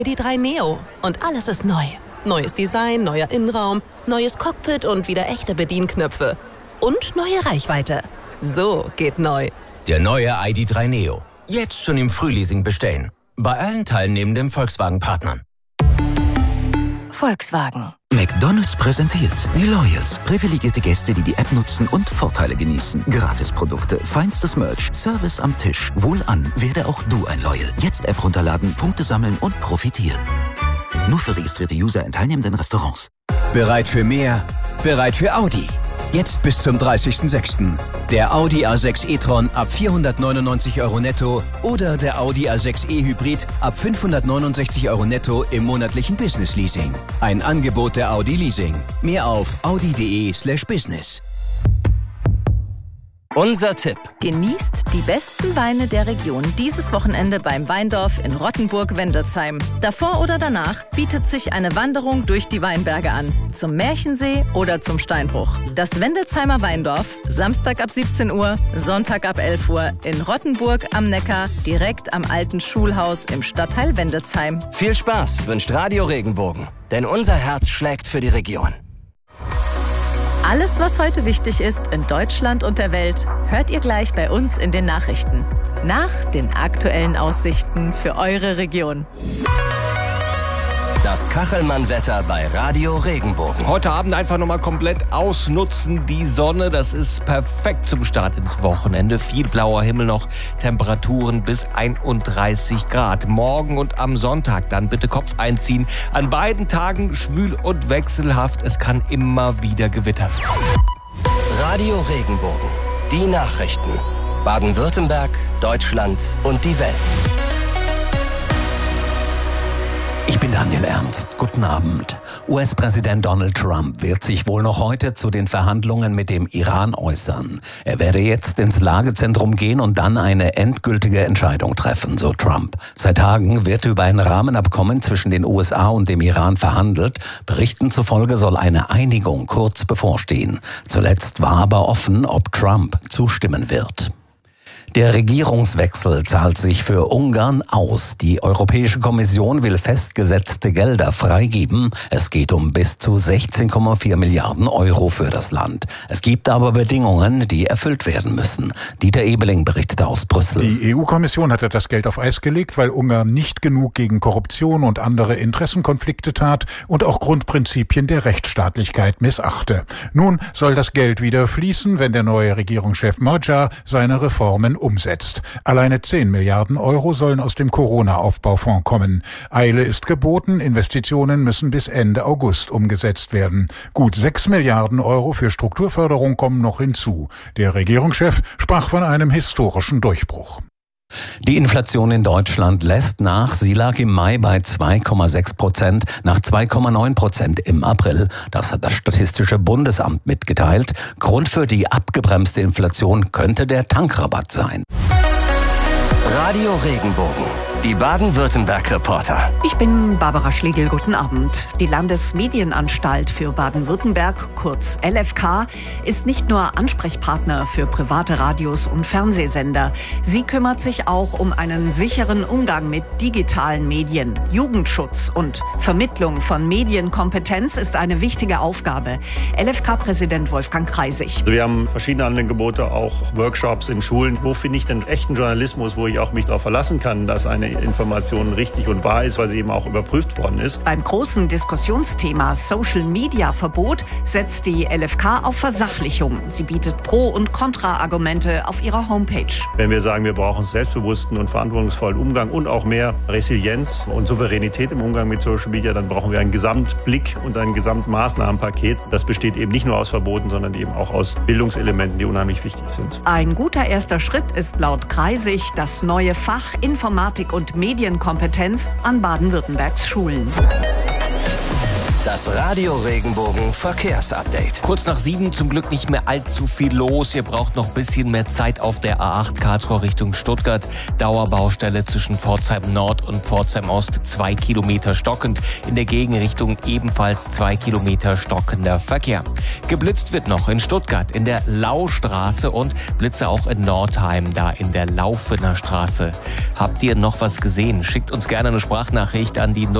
ID.3 Neo und alles ist neu. Neues Design, neuer Innenraum, neues Cockpit und wieder echte Bedienknöpfe. Und neue Reichweite. So geht neu. Der neue ID.3 Neo. Jetzt schon im Frühleasing bestellen. Bei allen teilnehmenden Volkswagen-Partnern. Volkswagen. McDonald's präsentiert die Loyals. Privilegierte Gäste, die die App nutzen und Vorteile genießen. Gratisprodukte, feinstes Merch, Service am Tisch. Wohlan, werde auch du ein Loyal. Jetzt App runterladen, Punkte sammeln und profitieren. Nur für registrierte User in teilnehmenden Restaurants. Bereit für mehr? Bereit für Audi. Jetzt bis zum 30.06. Der Audi A6 e-tron ab 499 € netto oder der Audi A6 e-Hybrid ab 569 € netto im monatlichen Business-Leasing. Ein Angebot der Audi Leasing. Mehr auf audi.de/business. Unser Tipp. Genießt die besten Weine der Region dieses Wochenende beim Weindorf in Rottenburg-Wendelsheim. Davor oder danach bietet sich eine Wanderung durch die Weinberge an. Zum Märchensee oder zum Steinbruch. Das Wendelsheimer Weindorf, Samstag ab 17 Uhr, Sonntag ab 11 Uhr in Rottenburg am Neckar, direkt am alten Schulhaus im Stadtteil Wendelsheim. Viel Spaß wünscht Radio Regenbogen, denn unser Herz schlägt für die Region. Alles, was heute wichtig ist in Deutschland und der Welt, hört ihr gleich bei uns in den Nachrichten. Nach den aktuellen Aussichten für eure Region. Das Kachelmann-Wetter bei Radio Regenbogen. Heute Abend einfach nochmal komplett ausnutzen. Die Sonne, das ist perfekt zum Start ins Wochenende. Viel blauer Himmel noch, Temperaturen bis 31 Grad. Morgen und am Sonntag dann bitte Kopf einziehen. An beiden Tagen schwül und wechselhaft. Es kann immer wieder gewittern. Radio Regenbogen. Die Nachrichten. Baden-Württemberg, Deutschland und die Welt. Ich bin Daniel Ernst. Guten Abend. US-Präsident Donald Trump wird sich wohl noch heute zu den Verhandlungen mit dem Iran äußern. Er werde jetzt ins Lagezentrum gehen und dann eine endgültige Entscheidung treffen, so Trump. Seit Tagen wird über ein Rahmenabkommen zwischen den USA und dem Iran verhandelt. Berichten zufolge soll eine Einigung kurz bevorstehen. Zuletzt war aber offen, ob Trump zustimmen wird. Der Regierungswechsel zahlt sich für Ungarn aus. Die Europäische Kommission will festgesetzte Gelder freigeben. Es geht um bis zu 16,4 Milliarden Euro für das Land. Es gibt aber Bedingungen, die erfüllt werden müssen. Dieter Ebeling berichtete aus Brüssel. Die EU-Kommission hatte das Geld auf Eis gelegt, weil Ungarn nicht genug gegen Korruption und andere Interessenkonflikte tat und auch Grundprinzipien der Rechtsstaatlichkeit missachte. Nun soll das Geld wieder fließen, wenn der neue Regierungschef Magyar seine Reformen umsetzt. Alleine 10 Milliarden Euro sollen aus dem Corona-Aufbaufonds kommen. Eile ist geboten, Investitionen müssen bis Ende August umgesetzt werden. Gut 6 Milliarden Euro für Strukturförderung kommen noch hinzu. Der Regierungschef sprach von einem historischen Durchbruch. Die Inflation in Deutschland lässt nach. Sie lag im Mai bei 2,6%, nach 2,9% im April. Das hat das Statistische Bundesamt mitgeteilt. Grund für die abgebremste Inflation könnte der Tankrabatt sein. Radio Regenbogen. Die Baden-Württemberg-Reporter. Ich bin Barbara Schlegel, guten Abend. Die Landesmedienanstalt für Baden-Württemberg, kurz LFK, ist nicht nur Ansprechpartner für private Radios und Fernsehsender. Sie kümmert sich auch um einen sicheren Umgang mit digitalen Medien. Jugendschutz und Vermittlung von Medienkompetenz ist eine wichtige Aufgabe. LFK-Präsident Wolfgang Kreisig. Wir haben verschiedene Angebote, auch Workshops in Schulen. Wo finde ich denn echten Journalismus, wo ich auch mich darauf verlassen kann, dass eine Information richtig und wahr ist, weil sie eben auch überprüft worden ist. Beim großen Diskussionsthema Social-Media-Verbot setzt die LFK auf Versachlichung. Sie bietet Pro- und Kontra-Argumente auf ihrer Homepage. Wenn wir sagen, wir brauchen selbstbewussten und verantwortungsvollen Umgang und auch mehr Resilienz und Souveränität im Umgang mit Social Media, dann brauchen wir einen Gesamtblick und ein Gesamtmaßnahmenpaket. Das besteht eben nicht nur aus Verboten, sondern eben auch aus Bildungselementen, die unheimlich wichtig sind. Ein guter erster Schritt ist laut Kreisig das neue Fach Informatik und Medienkompetenz an Baden-Württembergs Schulen. Das Radio Regenbogen Verkehrsupdate. Kurz nach 7, zum Glück nicht mehr allzu viel los. Ihr braucht noch ein bisschen mehr Zeit auf der A8 Karlsruhe Richtung Stuttgart. Dauerbaustelle zwischen Pforzheim Nord und Pforzheim Ost, 2 Kilometer stockend. In der Gegenrichtung ebenfalls 2 Kilometer stockender Verkehr. Geblitzt wird noch in Stuttgart in der Laustraße und Blitze auch in Nordheim, da in der Laufener Straße. Habt ihr noch was gesehen? Schickt uns gerne eine Sprachnachricht an die